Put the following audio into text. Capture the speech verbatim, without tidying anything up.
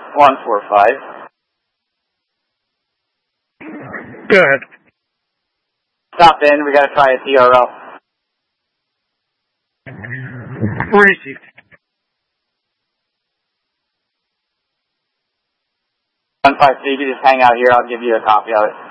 one four five. Go ahead. Stop in. We got to try a T R L. Received. one five three, you just hang out here. I'll give you a copy of it.